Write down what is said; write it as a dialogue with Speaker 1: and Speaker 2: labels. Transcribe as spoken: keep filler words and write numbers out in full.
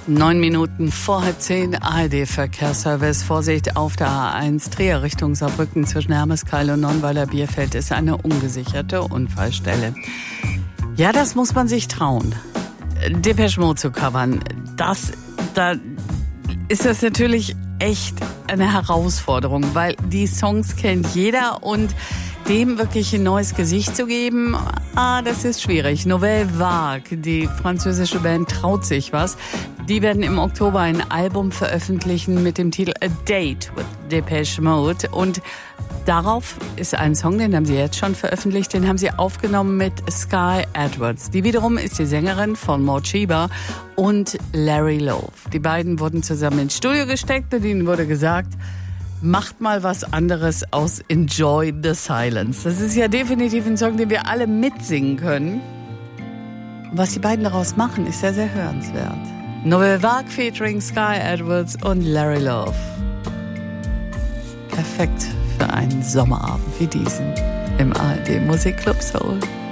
Speaker 1: Neun Minuten vor halb zehn, A R D-Verkehrsservice. Vorsicht auf der A eins, Trier Richtung Saarbrücken zwischen Hermeskeil und Nonnweiler Bierfeld ist eine ungesicherte Unfallstelle. Ja, das muss man sich trauen. Depeche Mode zu covern, das, da ist das natürlich echt eine Herausforderung, weil die Songs kennt jeder und dem wirklich ein neues Gesicht zu geben, ah, das ist schwierig. Nouvelle Vague, die französische Band, traut sich was. Die werden im Oktober ein Album veröffentlichen mit dem Titel A Date with Depeche Mode. Und darauf ist ein Song, den haben sie jetzt schon veröffentlicht, den haben sie aufgenommen mit Sky Edwards. Die wiederum ist die Sängerin von Morcheeba und Larry Love. Die beiden wurden zusammen ins Studio gesteckt und ihnen wurde gesagt, macht mal was anderes aus Enjoy the Silence. Das ist ja definitiv ein Song, den wir alle mitsingen können. Und was die beiden daraus machen, ist sehr, sehr hörenswert. Nouvelle Vague featuring Sky Edwards und Larry Love. Perfekt für einen Sommerabend wie diesen im A R D Musikclub Soul.